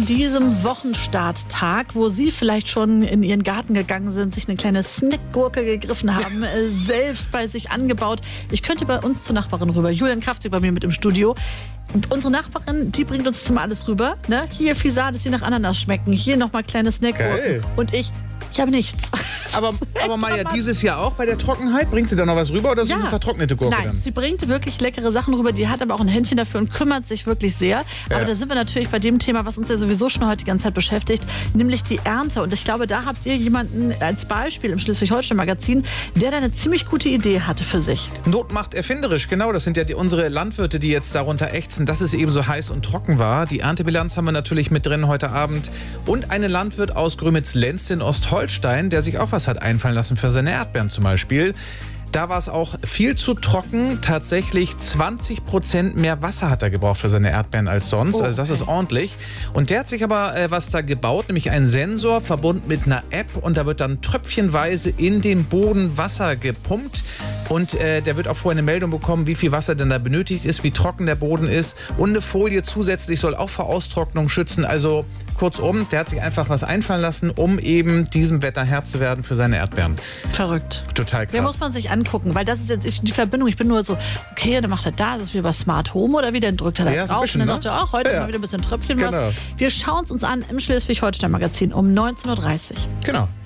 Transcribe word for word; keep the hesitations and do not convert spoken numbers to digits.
diesem Wochenstarttag, wo Sie vielleicht schon in Ihren Garten gegangen sind, sich eine kleine Snackgurke gegriffen haben, äh, selbst bei sich angebaut. Ich könnte bei uns zur Nachbarin rüber. Julian Kraftzig bei mir mit im Studio. Und unsere Nachbarin, die bringt uns zum alles rüber. Ne? Hier Fisades, die nach Ananas schmecken. Hier nochmal kleine Snackgurken. Und ich, ich habe nichts. Aber, aber Maja, dieses Jahr auch bei der Trockenheit? Bringt sie da noch was rüber oder ist ja. das eine vertrocknete Gurke Nein, dann? sie bringt wirklich leckere Sachen rüber. Die hat aber auch ein Händchen dafür und kümmert sich wirklich sehr. Ja. Aber da sind wir natürlich bei dem Thema, was uns ja sowieso schon heute die ganze Zeit beschäftigt, nämlich die Ernte. Und ich glaube, da habt ihr jemanden als Beispiel im Schleswig-Holstein-Magazin, der da eine ziemlich gute Idee hatte für sich. Not macht erfinderisch, genau. Das sind ja die, unsere Landwirte, die jetzt darunter ächzen, dass es eben so heiß und trocken war. Die Erntebilanz haben wir natürlich mit drin heute Abend. Und einen Landwirt aus Grömitz-Lenz in Ostholstein, der sich auch was hat einfallen lassen für seine Erdbeeren zum Beispiel. Da war es auch viel zu trocken. Tatsächlich zwanzig Prozent mehr Wasser hat er gebraucht für seine Erdbeeren als sonst. Oh, okay. Also das ist ordentlich. Und der hat sich aber äh, was da gebaut, nämlich einen Sensor verbunden mit einer App. Und da wird dann tröpfchenweise in den Boden Wasser gepumpt. Und äh, der wird auch vorher eine Meldung bekommen, wie viel Wasser denn da benötigt ist, wie trocken der Boden ist. Und eine Folie zusätzlich soll auch vor Austrocknung schützen. Also kurzum, der hat sich einfach was einfallen lassen, um eben diesem Wetter Herr zu werden für seine Erdbeeren. Verrückt. Total krass. Der muss man sich angucken, weil das ist jetzt die Verbindung. Ich bin nur so, okay, dann macht er da, das ist wie bei Smart Home oder wie, dann drückt er da ja, drauf. So bisschen, und dann ne? sagt er, ach, heute ja. mal wieder ein bisschen Tröpfchen genau. was. Wir schauen es uns an im Schleswig-Holstein-Magazin um neunzehn Uhr dreißig. Genau.